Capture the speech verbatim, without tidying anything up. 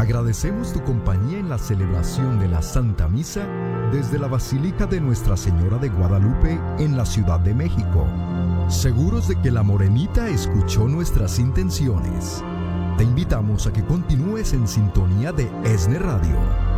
Agradecemos tu compañía en la celebración de la Santa Misa desde la Basílica de Nuestra Señora de Guadalupe en la Ciudad de México. Seguros de que la Morenita escuchó nuestras intenciones, te invitamos a que continúes en sintonía de ESNE Radio.